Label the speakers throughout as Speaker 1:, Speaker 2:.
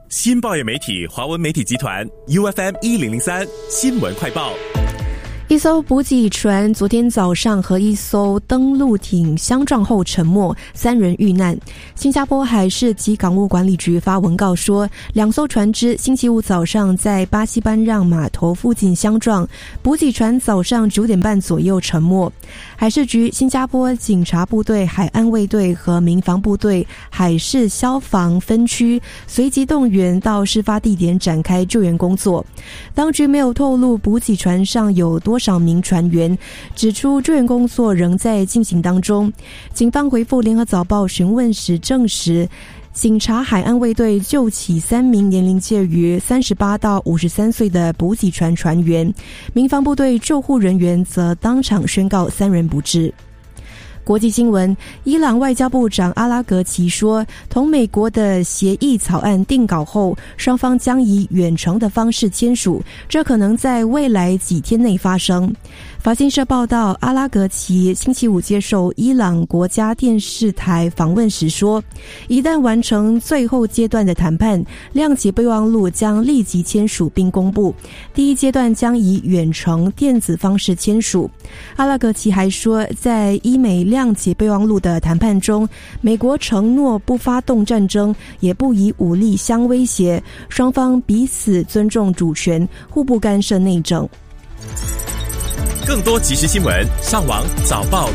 Speaker 1: 新报业媒体华文媒体集团 UFM1003 新闻快报。
Speaker 2: 一艘补给船昨天早上和一艘登陆艇相撞后沉没，3人遇难。新加坡海事及港务管理局发文告说，2艘船只星期五早上在巴西班让码头附近相撞，补给船早上9点半左右沉没。海事局、新加坡警察部队、海岸卫队和民防部队、海事消防分区随即动员到事发地点展开救援工作。当局没有透露补给船上有多少名船员，指出救援工作仍在进行当中。警方回复联合早报询问时证实，警察海岸卫队救起3名年龄介于38到53岁的补给船船员，民防部队救护人员则当场宣告3人不治。国际新闻，伊朗外交部长阿拉格齐说，同美国的协议草案定稿后，双方将以远程的方式签署，这可能在未来几天内发生。法新社报道，阿拉格齐星期五接受伊朗国家电视台访问时说，一旦完成最后阶段的谈判，谅解备忘录将立即签署并公布，第一阶段将以远程电子方式签署。阿拉格齐还说，在伊美谅解备忘录的谈判中，美国承诺不发动战争，也不以武力相威胁，双方彼此尊重主权，互不干涉内政。
Speaker 1: 更多即时新闻，上网早报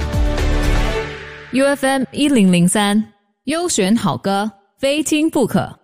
Speaker 3: .SG。UFM1003 优选好歌，非听不可。